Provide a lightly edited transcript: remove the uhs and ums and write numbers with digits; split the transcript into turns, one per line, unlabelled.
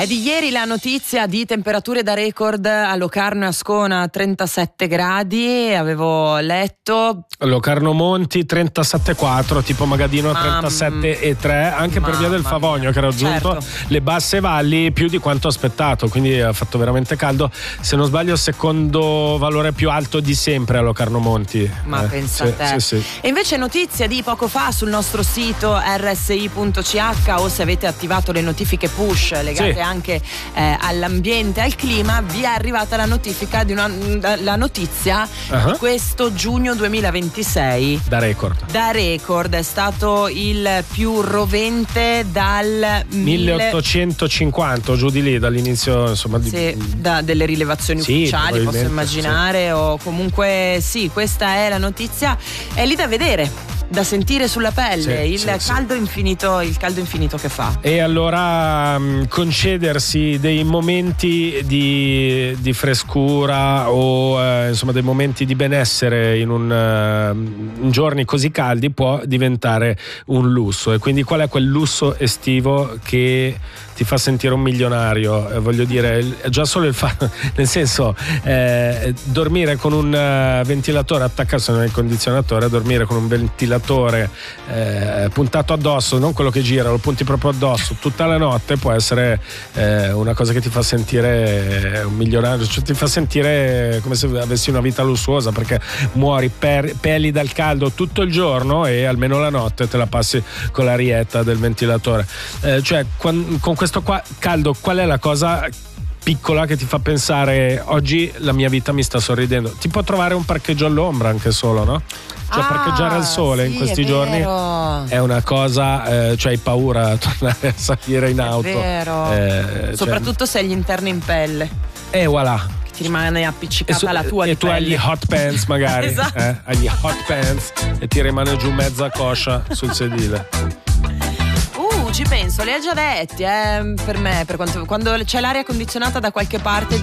È di ieri la notizia di temperature da record a Locarno e Ascona, 37 gradi, avevo letto.
Locarno Monti 37,4, tipo Magadino 37,3, anche per via del Favogno che ha raggiunto le basse valli più di quanto aspettato, quindi ha fatto veramente caldo. Se non sbaglio, secondo valore più alto di sempre a Locarno Monti.
Ma pensate.
Sì.
E invece notizia di poco fa sul nostro sito rsi.ch, o se avete attivato le notifiche push legate anche all'ambiente, al clima, vi è arrivata la notifica di la notizia di questo giugno 2026
da record
è stato il più rovente dal
1850 giù di lì, dall'inizio, insomma,
delle rilevazioni ufficiali, posso immaginare, o comunque questa è la notizia, è lì da vedere, da sentire sulla pelle, il caldo infinito che fa.
E allora concedersi dei momenti di frescura o insomma dei momenti di benessere in giorni così caldi può diventare un lusso. E quindi qual è quel lusso estivo che ti fa sentire un milionario? Voglio dire, già solo il fatto, nel senso, dormire con un ventilatore attaccato nel condizionatore, dormire con un ventilatore puntato addosso, non quello che gira, lo punti proprio addosso tutta la notte, può essere una cosa che ti fa sentire un milionario, cioè ti fa sentire come se avessi una vita lussuosa, perché muori peli dal caldo tutto il giorno e almeno la notte te la passi con l'arietta del ventilatore. Cioè con questo caldo, qual è la cosa piccola che ti fa pensare oggi la mia vita mi sta sorridendo? Ti può trovare un parcheggio all'ombra anche solo, no? Cioè parcheggiare al sole in questi giorni è una cosa, cioè hai paura a tornare a salire in auto.
È vero. Soprattutto se hai gli interni in pelle.
Voilà.
Ti rimane appiccicata la tua
e tu hai gli hot pants magari.
Esatto.
Hai gli hot pants e ti rimane giù mezza coscia sul sedile.
Ci penso, le hai già detti, per me, quando c'è l'aria condizionata da qualche parte